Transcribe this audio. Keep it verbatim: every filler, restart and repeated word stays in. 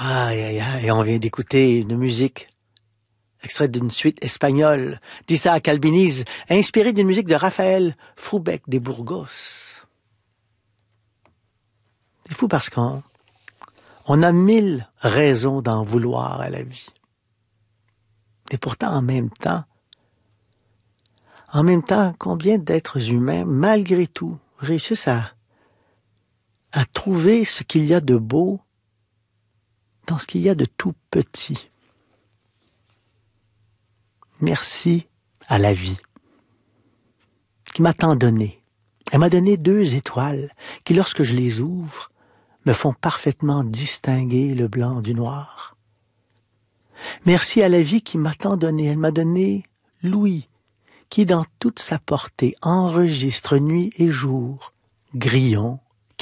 Aïe, aïe, aïe, on vient d'écouter une musique extraite d'une suite espagnole d'Isaac Albéniz, inspirée d'une musique de Raphaël Froubek des Burgos. C'est fou parce qu'on on a mille raisons d'en vouloir à la vie. Et pourtant, en même temps, en même temps, combien d'êtres humains, malgré tout, réussissent à, à trouver ce qu'il y a de beau dans ce qu'il y a de tout petit. Merci à la vie qui m'a tant donné. Elle m'a donné deux étoiles qui, lorsque je les ouvre, me font parfaitement distinguer le blanc du noir. Merci à la vie qui m'a tant donné. Elle m'a donné l'ouïe qui, dans toute sa portée, enregistre nuit et jour, grillons,